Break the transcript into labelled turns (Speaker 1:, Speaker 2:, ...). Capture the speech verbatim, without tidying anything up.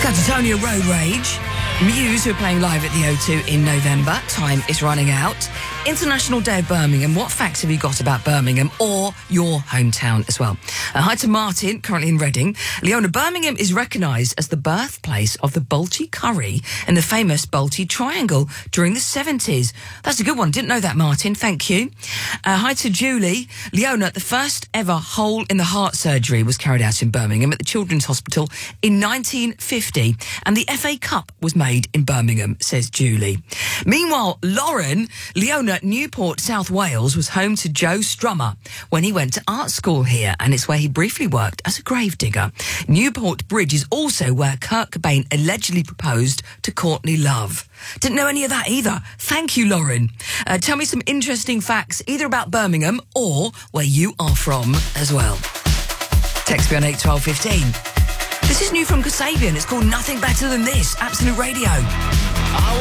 Speaker 1: Catatonia Road Rage. Muse, who are playing live at the O two in November. Time is running out. International Day of Birmingham. What facts have you got about Birmingham or your hometown as well? Uh, hi to Martin, currently in Reading. Leona, Birmingham is recognised as the birthplace of the Balti curry and the famous Balti Triangle during the seventies. That's a good one. Didn't know that, Martin. Thank you. Uh, hi to Julie. Leona, the first ever hole in the heart surgery was carried out in Birmingham at the Children's Hospital in nineteen fifty, and the F A Cup was made in Birmingham, says Julie. Meanwhile, Lauren, Leona, Newport, South Wales was home to Joe Strummer when he went to art school here, and it's where he briefly worked as a gravedigger. Newport Bridge is also where Kurt Cobain allegedly proposed to Courtney Love. Didn't know any of that either. Thank you, Lauren. Uh, tell me some interesting facts, either about Birmingham or where you are from as well. Text me on eight twelve fifteen. This is new from Kasabian. It's called Nothing Better Than This. Absolute Radio.